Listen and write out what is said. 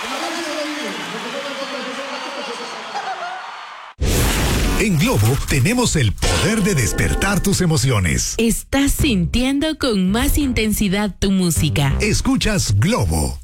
En Globo tenemos el poder de despertar tus emociones. Estás sintiendo con más intensidad tu música. Escuchas Globo